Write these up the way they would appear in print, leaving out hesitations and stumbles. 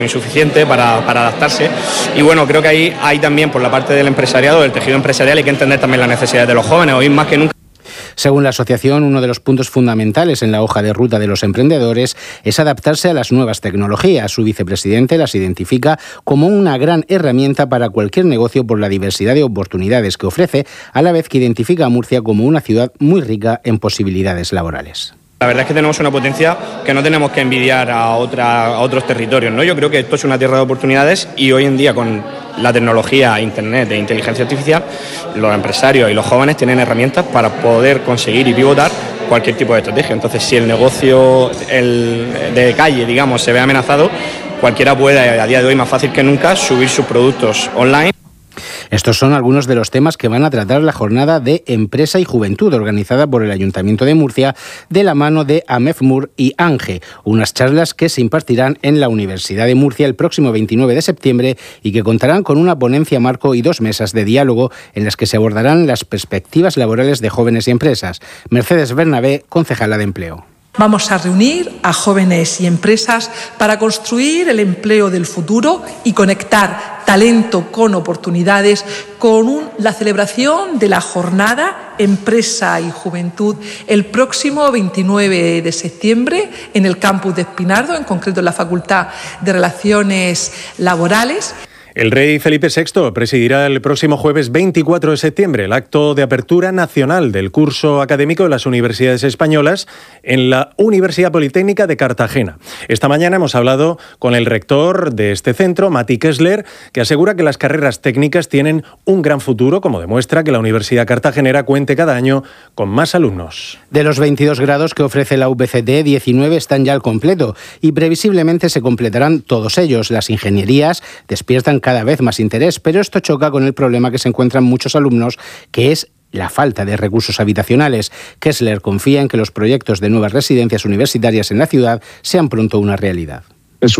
insuficiente para adaptarse, y bueno, creo que ahí hay también por la parte del empresariado, del tejido empresarial, hay que entender también las necesidades de los jóvenes, hoy más que nunca. Según la asociación, uno de los puntos fundamentales en la hoja de ruta de los emprendedores es adaptarse a las nuevas tecnologías. Su vicepresidente las identifica como una gran herramienta para cualquier negocio por la diversidad de oportunidades que ofrece, a la vez que identifica a Murcia como una ciudad muy rica en posibilidades laborales. La verdad es que tenemos una potencia que no tenemos que envidiar a otros territorios, ¿no? Yo creo que esto es una tierra de oportunidades y hoy en día con la tecnología, internet e inteligencia artificial, los empresarios y los jóvenes tienen herramientas para poder conseguir y pivotar cualquier tipo de estrategia. Entonces, si el negocio de calle, digamos, se ve amenazado, cualquiera puede, a día de hoy más fácil que nunca, subir sus productos online. Estos son algunos de los temas que van a tratar la jornada de Empresa y Juventud organizada por el Ayuntamiento de Murcia de la mano de AMEFMUR y ANGE, unas charlas que se impartirán en la Universidad de Murcia el próximo 29 de septiembre y que contarán con una ponencia marco y 2 mesas de diálogo en las que se abordarán las perspectivas laborales de jóvenes y empresas. Mercedes Bernabé, concejala de Empleo. Vamos a reunir a jóvenes y empresas para construir el empleo del futuro y conectar talento con oportunidades con la celebración de la jornada Empresa y Juventud el próximo 29 de septiembre en el campus de Espinardo, en concreto en la Facultad de Relaciones Laborales. El rey Felipe VI presidirá el próximo jueves 24 de septiembre el acto de apertura nacional del curso académico de las universidades españolas en la Universidad Politécnica de Cartagena. Esta mañana hemos hablado con el rector de este centro, Mati Kessler, que asegura que las carreras técnicas tienen un gran futuro, como demuestra que la Universidad Cartagenera cuente cada año con más alumnos. De los 22 grados que ofrece la UPCD, 19 están ya al completo y previsiblemente se completarán todos ellos. Las ingenierías despiertan cada vez más interés, pero esto choca con el problema que se encuentran muchos alumnos, que es la falta de recursos habitacionales. Kessler confía en que los proyectos de nuevas residencias universitarias en la ciudad sean pronto una realidad. Es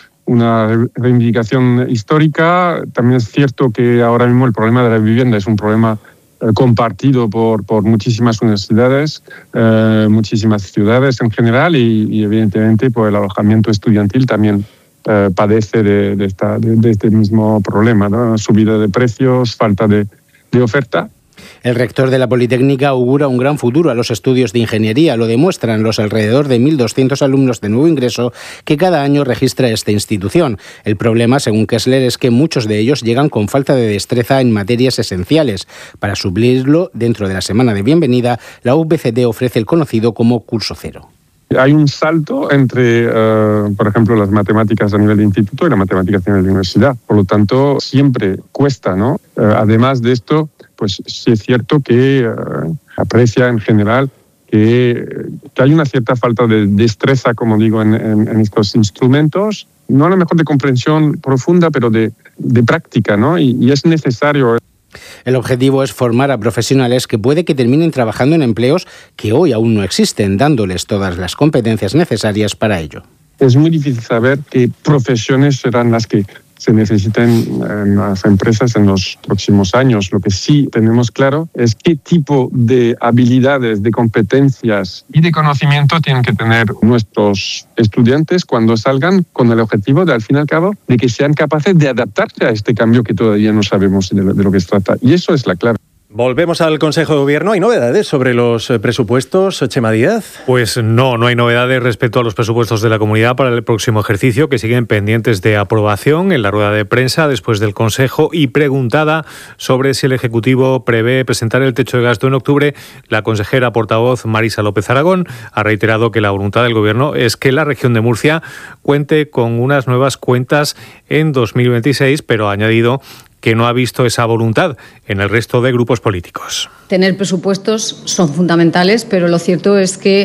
una reivindicación histórica. También es cierto que ahora mismo el problema de la vivienda es un problema compartido por muchísimas universidades, muchísimas ciudades en general y evidentemente por el alojamiento estudiantil también padece de este mismo problema, ¿no? Subida de precios, falta de oferta. El rector de la Politécnica augura un gran futuro a los estudios de ingeniería. Lo demuestran los alrededor de 1.200 alumnos de nuevo ingreso que cada año registra esta institución. El problema, según Kessler, es que muchos de ellos llegan con falta de destreza en materias esenciales. Para suplirlo, dentro de la semana de bienvenida, la UPCD ofrece el conocido como Curso Cero. Hay un salto entre, por ejemplo, las matemáticas a nivel de instituto y las matemáticas a nivel de universidad. Por lo tanto, siempre cuesta, ¿no? Además de esto, pues sí es cierto que aprecia en general que hay una cierta falta de destreza, como digo, en estos instrumentos. No a lo mejor de comprensión profunda, pero de práctica, ¿no? Y es necesario. El objetivo es formar a profesionales que puede que terminen trabajando en empleos que hoy aún no existen, dándoles todas las competencias necesarias para ello. Es muy difícil saber qué profesiones serán las que se necesiten en las empresas en los próximos años. Lo que sí tenemos claro es qué tipo de habilidades, de competencias y de conocimiento tienen que tener nuestros estudiantes cuando salgan, con el objetivo de, al fin y al cabo, de que sean capaces de adaptarse a este cambio que todavía no sabemos de lo que se trata. Y eso es la clave. Volvemos al Consejo de Gobierno. ¿Hay novedades sobre los presupuestos, Chema Díaz? Pues no hay novedades respecto a los presupuestos de la comunidad para el próximo ejercicio, que siguen pendientes de aprobación. En la rueda de prensa después del Consejo y preguntada sobre si el Ejecutivo prevé presentar el techo de gasto en octubre, la consejera portavoz Marisa López Aragón ha reiterado que la voluntad del Gobierno es que la región de Murcia cuente con unas nuevas cuentas en 2026, pero ha añadido que no ha visto esa voluntad en el resto de grupos políticos. Tener presupuestos son fundamentales, pero lo cierto es que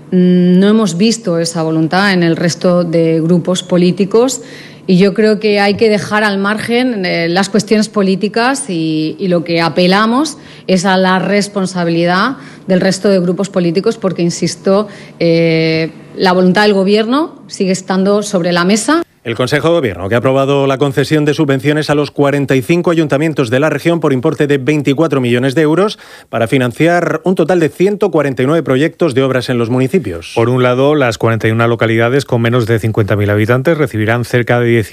no hemos visto esa voluntad en el resto de grupos políticos y yo creo que hay que dejar al margen las cuestiones políticas y lo que apelamos es a la responsabilidad del resto de grupos políticos porque, insisto, la voluntad del Gobierno sigue estando sobre la mesa. El Consejo de Gobierno, que ha aprobado la concesión de subvenciones a los 45 ayuntamientos de la región por importe de 24 millones de euros para financiar un total de 149 proyectos de obras en los municipios. Por un lado, las 41 localidades con menos de 50.000 habitantes recibirán cerca de